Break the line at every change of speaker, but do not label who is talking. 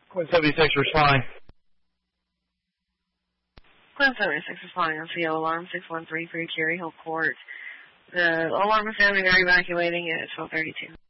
Quinn 76 responding.
Quinn 76 responding on CO alarm 613 for Cherry Hill Court. The alarm is sounding, they're evacuating at 12:32.